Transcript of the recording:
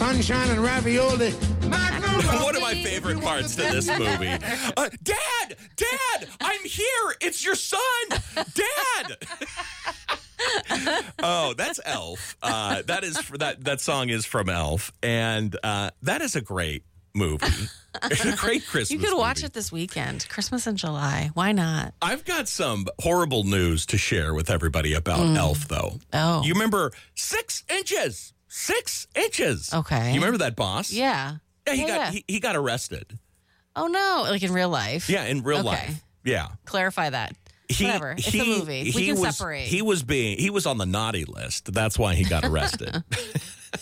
sunshine and ravioli. One of my favorite parts to this movie. Dad, I'm here. It's your son. Dad. Oh, that's Elf. That song is from Elf. And that is a great movie. It's a great Christmas You could watch movie. it this weekend. Christmas in July. Why not? I've got some horrible news to share with everybody about Elf, though. Oh. You remember 6 inches? 6 inches. Okay. You remember that boss? Yeah. Yeah, he got arrested. Oh, no. Like in real life? Yeah, in real life. Yeah. Clarify that. Whatever. It's a movie. We can separate. He was on the naughty list. That's why he got arrested.